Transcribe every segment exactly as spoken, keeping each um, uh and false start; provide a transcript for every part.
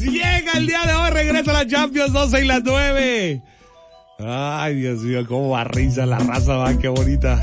Llega el día de hoy, regresa la Champions, doce y las nueve. Ay, Dios mío, cómo va risa la raza, va, qué bonita.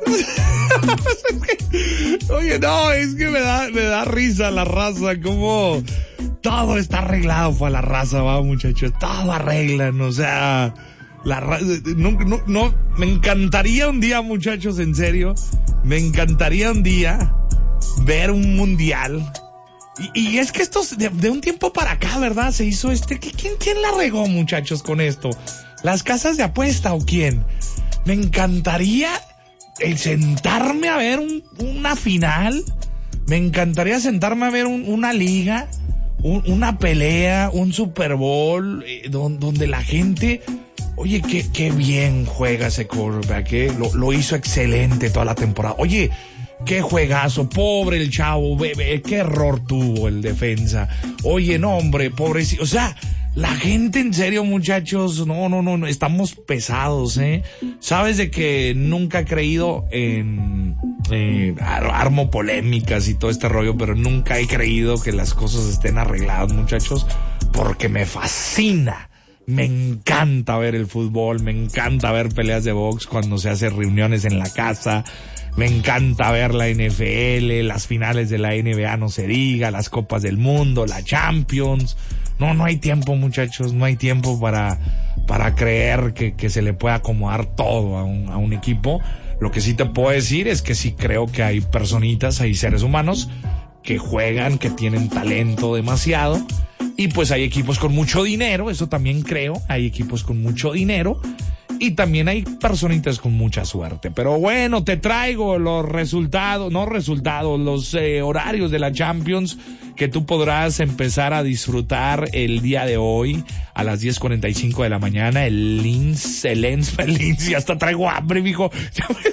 Oye, no, es que me da, me da risa la raza, como todo está arreglado para la raza, va, muchachos, todo arreglan, o sea, la raza, no, no, no, me encantaría un día, muchachos, en serio, me encantaría un día ver un mundial. Y, y es que esto, de, de un tiempo para acá, ¿verdad? Se hizo este, ¿quién, quién la regó, muchachos, con esto? ¿Las casas de apuesta o quién? Me encantaría el sentarme a ver un, una final. Me encantaría sentarme a ver un, una liga, un, una pelea, un Super Bowl, eh, don, donde la gente, oye, qué, qué bien juega ese quarterback, ¿eh? lo, lo hizo excelente toda la temporada. Oye, qué juegazo, pobre el chavo, bebé, qué error tuvo el defensa. Oye, no, hombre, pobrecito, o sea, la gente, en serio, muchachos, no, no, no, no, estamos pesados, ¿eh? Sabes de que nunca he creído en, eh, armo polémicas y todo este rollo, pero nunca he creído que las cosas estén arregladas, muchachos, porque me fascina. Me encanta ver el fútbol, me encanta ver peleas de box cuando se hacen reuniones en la casa. Me encanta ver la N F L, las finales de la N B A no se diga, las Copas del Mundo, la Champions. No, no hay tiempo, muchachos, no hay tiempo para, para creer que, que se le puede acomodar todo a un, a un equipo. Lo que sí te puedo decir es que sí creo que hay personitas, hay seres humanos que juegan, que tienen talento demasiado. Y pues hay equipos con mucho dinero, eso también creo, hay equipos con mucho dinero. Y también hay personitas con mucha suerte. Pero bueno, te traigo los resultados, no resultados, los eh, horarios de la Champions que tú podrás empezar a disfrutar el día de hoy a las diez cuarenta y cinco de la mañana. El Linz, el Linz, el Linz, ya hasta traigo hambre, mijo. Ya me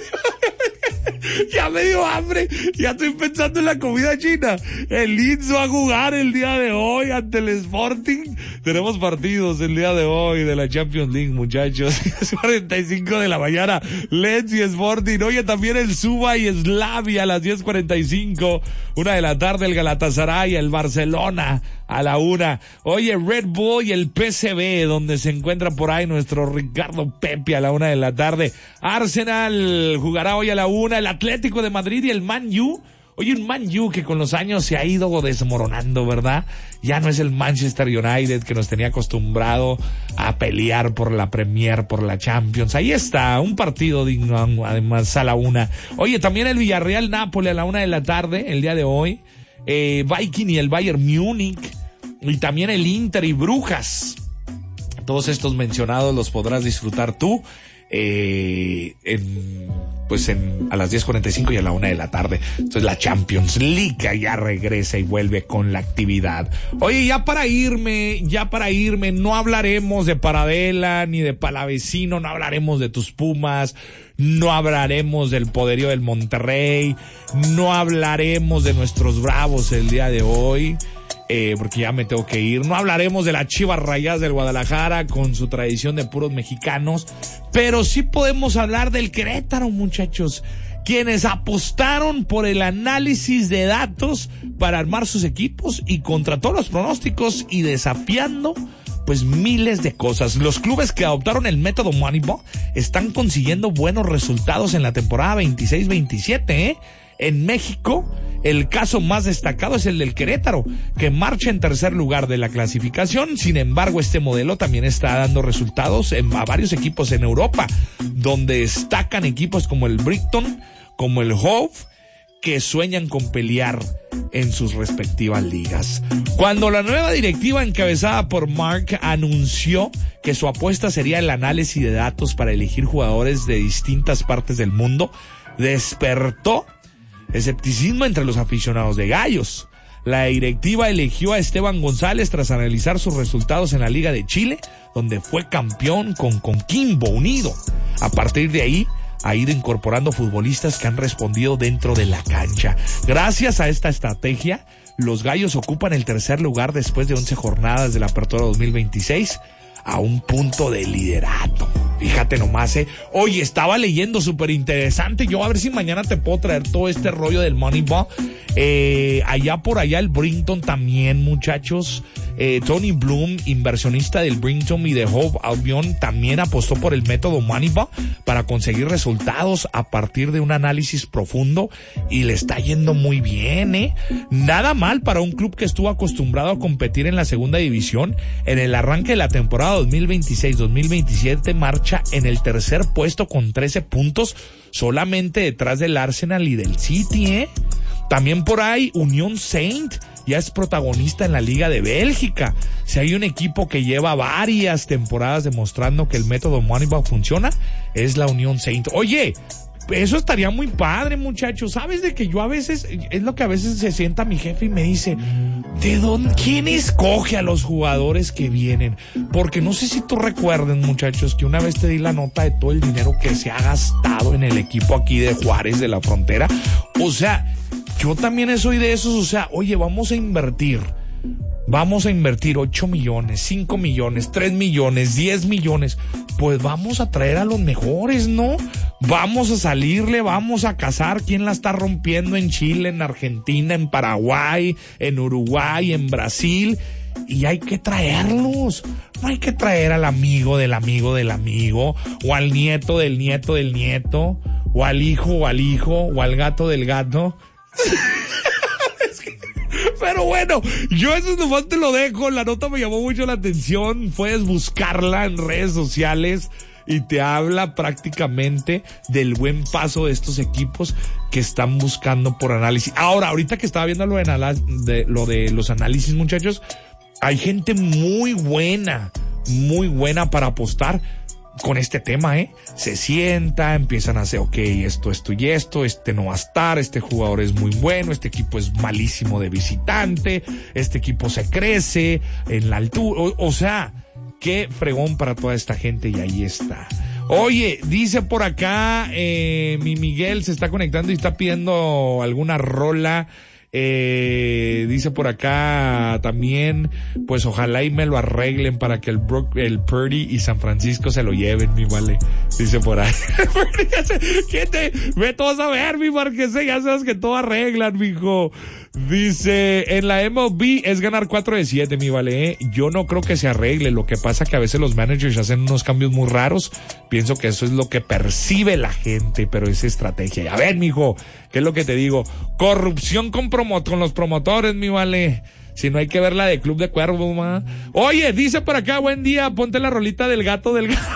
dio, ya me dio hambre. Ya estoy pensando en la comida china. El Linz va a jugar el día de hoy ante el Sporting. Tenemos partidos el día de hoy de la Champions League, muchachos. diez cuarenta y cinco de la mañana, Lens y Sporting. Oye, también el Suba y Slavia a las diez cuarenta y cinco. Una de la tarde el Galatasaray, el Barcelona a la una. Oye, Red Bull y el P S V, donde se encuentra por ahí nuestro Ricardo Pepe a la una de la tarde. Arsenal jugará hoy a la una. El Atlético de Madrid y el Man U. Oye, un Man U que con los años se ha ido desmoronando, ¿verdad? Ya no es el Manchester United que nos tenía acostumbrado a pelear por la Premier, por la Champions. Ahí está, un partido digno, además, a la una. Oye, también el Villarreal Nápoles a la una de la tarde, el día de hoy. Eh, Viking y el Bayern Múnich. Y también el Inter y Brujas. Todos estos mencionados los podrás disfrutar tú. Eh, en, pues en, a las diez cuarenta y cinco y a la una de la tarde. Entonces la Champions League ya regresa y vuelve con la actividad. Oye, ya para irme, ya para irme, no hablaremos de Paradela ni de Palavecino, no hablaremos de tus Pumas, no hablaremos del poderío del Monterrey, no hablaremos de nuestros Bravos el día de hoy. Eh, porque ya me tengo que ir. No hablaremos de las Chivas Rayadas del Guadalajara con su tradición de puros mexicanos, pero sí podemos hablar del Querétaro, muchachos, quienes apostaron por el análisis de datos para armar sus equipos y contra todos los pronósticos y desafiando pues miles de cosas. Los clubes que adoptaron el método Moneyball están consiguiendo buenos resultados en la temporada veintiséis veintisiete, ¿eh? En México, el caso más destacado es el del Querétaro, que marcha en tercer lugar de la clasificación. Sin embargo, este modelo también está dando resultados en, a varios equipos en Europa, donde destacan equipos como el Brighton, como el Hove, que sueñan con pelear en sus respectivas ligas. Cuando la nueva directiva encabezada por Mark anunció que su apuesta sería el análisis de datos para elegir jugadores de distintas partes del mundo, despertó escepticismo entre los aficionados de Gallos. La directiva eligió a Esteban González tras analizar sus resultados en la Liga de Chile, donde fue campeón con Coquimbo Unido. A partir de ahí, ha ido incorporando futbolistas que han respondido dentro de la cancha. Gracias a esta estrategia, los Gallos ocupan el tercer lugar después de once jornadas de la Apertura dos mil veintiséis, a un punto de liderato. Fíjate nomás, eh. Oye, estaba leyendo, súper interesante. Yo a ver si mañana te puedo traer todo este rollo del Moneyball. Eh, allá por allá el Brighton también, muchachos. Eh, Tony Bloom, inversionista del Brighton y de Hove Albion, también apostó por el método Moneyball para conseguir resultados a partir de un análisis profundo y le está yendo muy bien, ¿eh? Nada mal para un club que estuvo acostumbrado a competir en la segunda división. En el arranque de la temporada dos mil veintiséis dos mil veintisiete marcha en el tercer puesto con trece puntos, solamente detrás del Arsenal y del City, ¿eh? También por ahí Unión Saint ya es protagonista en la Liga de Bélgica. Si hay un equipo que lleva varias temporadas demostrando que el método Moneyball funciona, es la Unión Saint. Oye, eso estaría muy padre, muchachos. ¿Sabes de que yo a veces, es lo que a veces se sienta mi jefe y me dice, ¿de dónde, quién escoge a los jugadores que vienen? Porque no sé si tú recuerden, muchachos, que una vez te di la nota de todo el dinero que se ha gastado en el equipo aquí de Juárez de la Frontera. O sea, yo también soy de esos, o sea, oye, vamos a invertir. Vamos a invertir ocho millones, cinco millones, tres millones, diez millones. Pues vamos a traer a los mejores, ¿no? Vamos a salirle, vamos a cazar quién la está rompiendo en Chile, en Argentina, en Paraguay, en Uruguay, en Brasil. Y hay que traerlos. No hay que traer al amigo del amigo del amigo, o al nieto del nieto del nieto, o al hijo o al hijo, o al gato del gato. Pero bueno, yo eso nomás te lo dejo. La nota me llamó mucho la atención. Puedes buscarla en redes sociales y te habla prácticamente del buen paso de estos equipos que están buscando por análisis. Ahora, ahorita que estaba viendo lo de, de, lo de los análisis, muchachos, hay gente muy buena, muy buena para apostar con este tema, ¿eh? Se sienta, empiezan a hacer, ok, esto, esto y esto, este no va a estar, este jugador es muy bueno, este equipo es malísimo de visitante, este equipo se crece en la altura, o, o sea, qué fregón para toda esta gente, y ahí está. Oye, dice por acá, eh, mi Miguel se está conectando y está pidiendo alguna rola. Eh, dice por acá también, pues ojalá y me lo arreglen para que el Brook, el Purdy y San Francisco se lo lleven, mi vale. Dice por ahí. ¿Qué te? Ve todos a ver, mi Marquese, ya sabes que todo arreglan, mijo. Dice, en la M L B es ganar cuatro de siete, mi vale, ¿eh? Yo no creo que se arregle. Lo que pasa que a veces los managers hacen unos cambios muy raros. Pienso que eso es lo que percibe la gente, pero es estrategia. Ya ven, mijo, ¿qué es lo que te digo? Corrupción con promo- con los promotores, mi vale. Si no hay que ver la de Club de Cuervos, ma. Oye, dice por acá, buen día, ponte la rolita del gato del gato.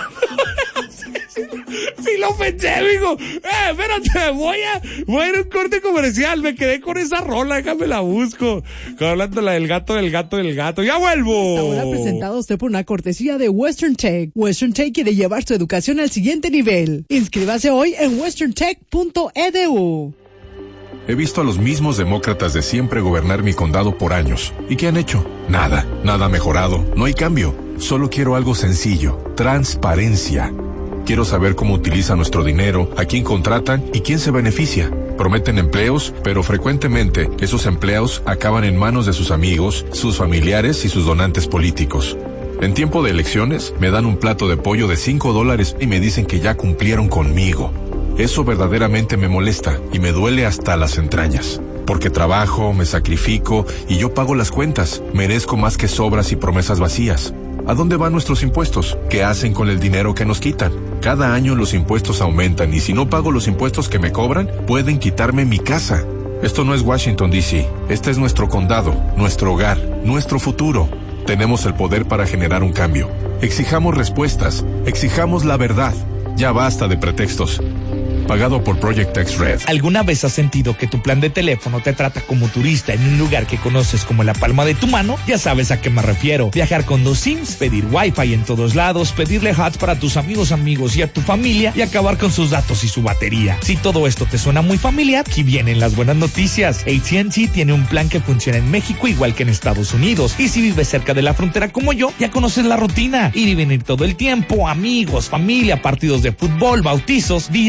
Sí lo pensé, amigo. Eh, espérate, voy a, voy a ir a un corte comercial. Me quedé con esa rola, déjame la busco. Hablando la del gato, del gato, del gato. ¡Ya vuelvo! Ahora presentado a usted por una cortesía de Western Tech. Western Tech quiere llevar su educación al siguiente nivel. Inscríbase hoy en western tech punto e d u. He visto a los mismos demócratas de siempre gobernar mi condado por años. ¿Y qué han hecho? Nada, nada ha mejorado. No hay cambio. Solo quiero algo sencillo. Transparencia. Quiero saber cómo utilizan nuestro dinero, a quién contratan y quién se beneficia. Prometen empleos, pero frecuentemente esos empleos acaban en manos de sus amigos, sus familiares y sus donantes políticos. En tiempo de elecciones, me dan un plato de pollo de cinco dólares y me dicen que ya cumplieron conmigo. Eso verdaderamente me molesta y me duele hasta las entrañas. Porque trabajo, me sacrifico y yo pago las cuentas. Merezco más que sobras y promesas vacías. ¿A dónde van nuestros impuestos? ¿Qué hacen con el dinero que nos quitan? Cada año los impuestos aumentan y si no pago los impuestos que me cobran, pueden quitarme mi casa. Esto no es Washington, D C Este es nuestro condado, nuestro hogar, nuestro futuro. Tenemos el poder para generar un cambio. Exijamos respuestas, exijamos la verdad. Ya basta de pretextos. Pagado por Project X Red. ¿Alguna vez has sentido que tu plan de teléfono te trata como turista en un lugar que conoces como la palma de tu mano? Ya sabes a qué me refiero. Viajar con dos SIMs, pedir Wi-Fi en todos lados, pedirle hots para tus amigos amigos y a tu familia y acabar con sus datos y su batería. Si todo esto te suena muy familiar, aquí vienen las buenas noticias. A T and T tiene un plan que funciona en México igual que en Estados Unidos. Y si vives cerca de la frontera como yo, ya conoces la rutina. Ir y venir todo el tiempo, amigos, familia, partidos de fútbol, bautizos, vida en ambos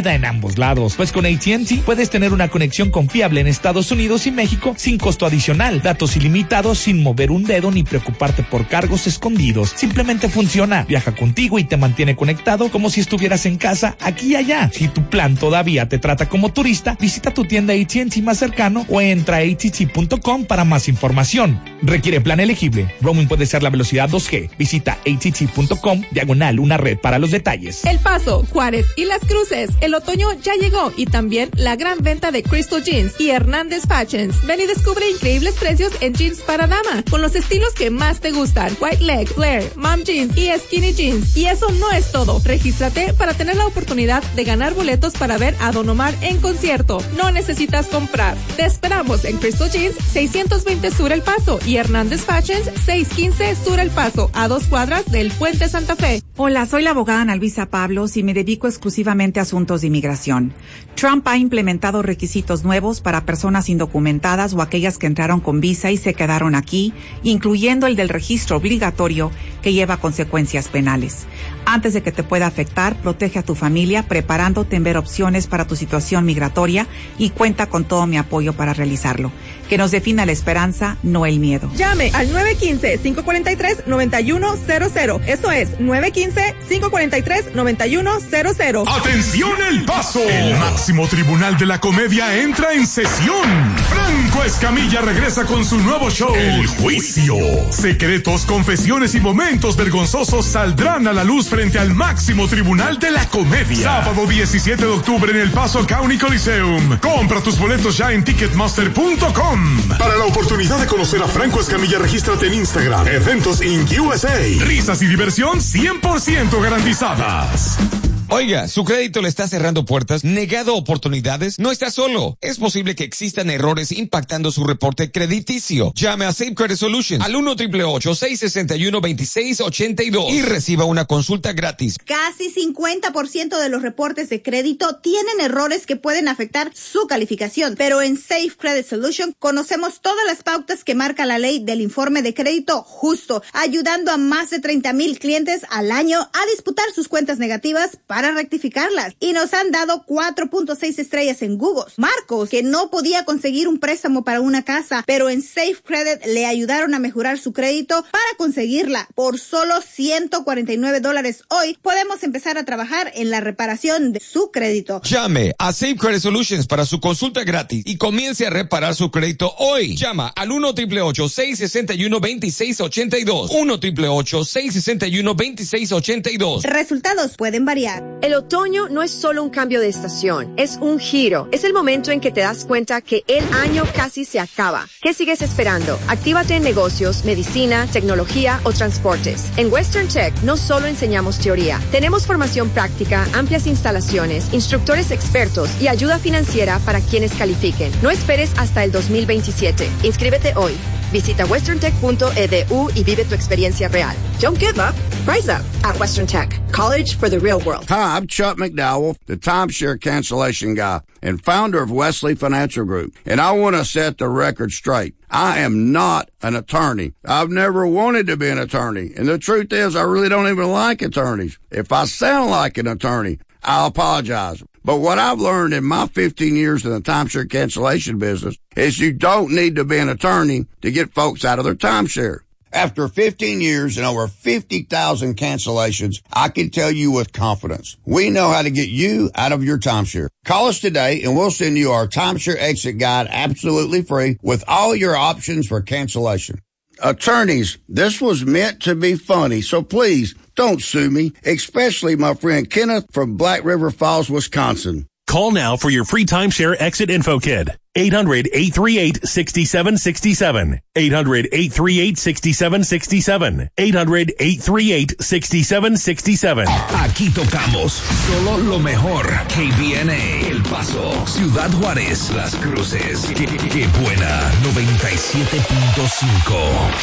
todos lados. Pues con A T and T puedes tener una conexión confiable en Estados Unidos y México sin costo adicional, datos ilimitados sin mover un dedo ni preocuparte por cargos escondidos. Simplemente funciona, viaja contigo y te mantiene conectado como si estuvieras en casa, aquí y allá. Si tu plan todavía te trata como turista, visita tu tienda A T and T más cercano o entra a A T T punto com para más información. Requiere plan elegible. Roaming puede ser la velocidad dos G. Visita A T T punto com diagonal una red para los detalles. El Paso, Juárez y Las Cruces. El otoño ya llegó y también la gran venta de Crystal Jeans y Hernández Fashions. Ven y descubre increíbles precios en jeans para dama con los estilos que más te gustan. White leg, flare, mom jeans y skinny jeans. Y eso no es todo. Regístrate para tener la oportunidad de ganar boletos para ver a Don Omar en concierto. No necesitas comprar. Te esperamos en Crystal Jeans, seiscientos veinte Sur El Paso y Hernández Fashions, seiscientos quince Sur El Paso, a dos cuadras del Puente Santa Fe. Hola, soy la abogada Ana Luisa Pablos y me dedico exclusivamente a asuntos de inmigración. Trump ha implementado requisitos nuevos para personas indocumentadas o aquellas que entraron con visa y se quedaron aquí, incluyendo el del registro obligatorio que lleva consecuencias penales. Antes de que te pueda afectar, protege a tu familia preparándote en ver opciones para tu situación migratoria y cuenta con todo mi apoyo para realizarlo. Que nos defina la esperanza, no el miedo. Llame al nueve uno cinco, cinco cuatro tres, nueve uno cero cero. Eso es nueve uno cinco, cinco cuatro tres, nueve uno cero cero. ¡Atención El Paso! El máximo tribunal de la comedia entra en sesión. Franco Escamilla regresa con su nuevo show, El Juicio. Secretos, confesiones y momentos vergonzosos saldrán a la luz frente al máximo tribunal de la comedia. Sábado diecisiete de octubre en El Paso County Coliseum. Compra tus boletos ya en ticketmaster punto com. Para la oportunidad de conocer a Franco Escamilla, regístrate en Instagram, Eventos Inc U S A. Risas y diversión cien por ciento garantizadas. Oiga, ¿su crédito le está cerrando puertas, negado oportunidades? No está solo. Es posible que existan errores impactando su reporte crediticio. Llame a Safe Credit Solutions al uno, ocho ocho ocho, seis seis uno, dos seis ocho dos y reciba una consulta gratis. Casi cincuenta por ciento de los reportes de crédito tienen errores que pueden afectar su calificación, pero en Safe Credit Solutions conocemos todas las pautas que marca la ley del informe de crédito justo, ayudando a más de treinta mil clientes al año a disputar sus cuentas negativas para para rectificarlas, y nos han dado cuatro punto seis estrellas en Google. Marcos, que no podía conseguir un préstamo para una casa, pero en Safe Credit le ayudaron a mejorar su crédito para conseguirla. Por solo ciento cuarenta y nueve dólares hoy, podemos empezar a trabajar en la reparación de su crédito. Llame a Safe Credit Solutions para su consulta gratis y comience a reparar su crédito hoy. Llama al uno, ocho ocho ocho, seis seis uno, dos seis ocho dos. uno, ocho ocho ocho, seis seis uno, dos seis ocho dos. Resultados pueden variar. El otoño no es solo un cambio de estación, es un giro. Es el momento en que te das cuenta que el año casi se acaba. ¿Qué sigues esperando? Actívate en negocios, medicina, tecnología o transportes. En Western Tech no solo enseñamos teoría, tenemos formación práctica, amplias instalaciones, instructores expertos y ayuda financiera para quienes califiquen. No esperes hasta el dos mil veintisiete. Inscríbete hoy. Visita western tech punto e d u y vive tu experiencia real. Don't give up. Rise up at Western Tech. College for the real world. Hi, I'm Chuck McDowell, the timeshare cancellation guy and founder of Wesley Financial Group. And I want to set the record straight. I am not an attorney. I've never wanted to be an attorney. And the truth is, I really don't even like attorneys. If I sound like an attorney, I apologize. But what I've learned in my fifteen years in the timeshare cancellation business is you don't need to be an attorney to get folks out of their timeshare. After fifteen years and over fifty thousand cancellations, I can tell you with confidence, we know how to get you out of your timeshare. Call us today and we'll send you our timeshare exit guide absolutely free with all your options for cancellation. Attorneys, this was meant to be funny, so please don't sue me, especially my friend Kenneth from Black River Falls, Wisconsin. Call now for your free timeshare exit info kit. eight hundred, eight three eight, six seven six seven. eight hundred, eight three eight, six seven six seven. eight hundred, eight three eight, six seven six seven. Aquí tocamos solo lo mejor. K B N A, El Paso, Ciudad Juárez, Las Cruces. Qué, qué, qué buena, noventa y siete punto cinco.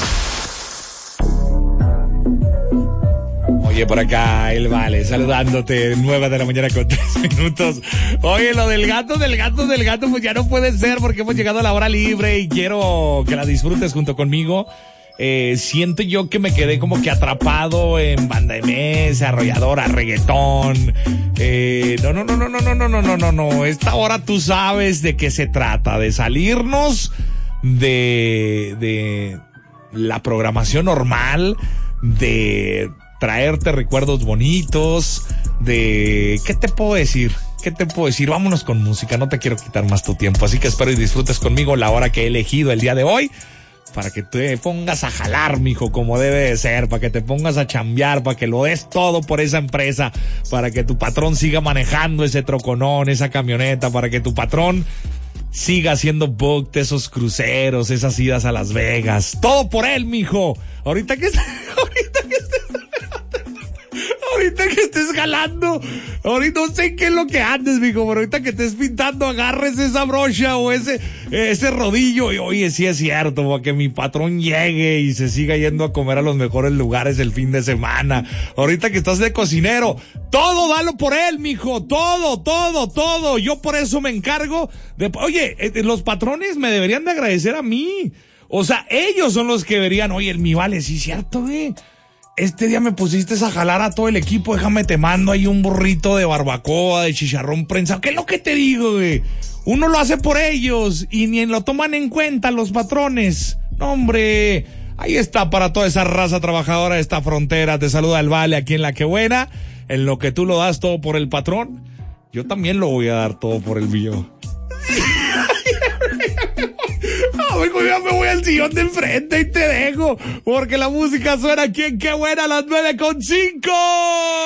Oye, por acá, el Vale, saludándote, nueve de la mañana con tres minutos. Oye, lo del gato, del gato, del gato, pues ya no puede ser porque hemos llegado a la hora libre y quiero que la disfrutes junto conmigo. Eh, siento yo que me quedé como que atrapado en banda de mesa, arrolladora, reggaetón. Eh, no, no, no, no, no, no, no, no, no, no, no. Esta hora tú sabes de qué se trata, de salirnos de, de la programación normal, de traerte recuerdos bonitos, de, ¿qué te puedo decir? ¿Qué te puedo decir? Vámonos con música, no te quiero quitar más tu tiempo, así que espero y disfrutes conmigo la hora que he elegido el día de hoy, para que te pongas a jalar, mijo, como debe de ser, para que te pongas a chambear, para que lo des todo por esa empresa, para que tu patrón siga manejando ese troconón, esa camioneta, para que tu patrón siga haciendo booked esos cruceros, esas idas a Las Vegas, todo por él, mijo. Ahorita que ahorita que estés Ahorita que estés jalando, ahorita no sé qué es lo que andes, mijo, pero ahorita que estés pintando, agarres esa brocha o ese, ese rodillo y oye, sí es cierto, para que mi patrón llegue y se siga yendo a comer a los mejores lugares el fin de semana. Ahorita que estás de cocinero, todo dalo por él, mijo, todo, todo, todo. Yo por eso me encargo de, oye, eh, los patrones me deberían de agradecer a mí. O sea, ellos son los que verían, oye, el mi vale, sí es cierto, güey. Este día me pusiste a jalar a todo el equipo, déjame te mando ahí un burrito de barbacoa, de chicharrón prensado. ¿Qué es lo que te digo, güey? Uno lo hace por ellos y ni lo toman en cuenta los patrones. No, hombre, ahí está para toda esa raza trabajadora de esta frontera. Te saluda el Vale aquí en La Que Buena. En lo que tú lo das todo por el patrón, yo también lo voy a dar todo por el mío. Ya me voy al sillón de enfrente y te dejo, porque la música suena aquí en Qué Buena a las nueve con cinco.